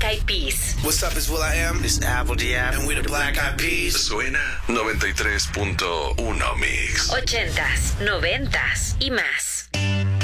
Eyed Peas. What's up, it's Will I Am. It's Apple Diab. And we're the Black Eyed Peas. Suena 93.1 Mix. 80s, 90s y más.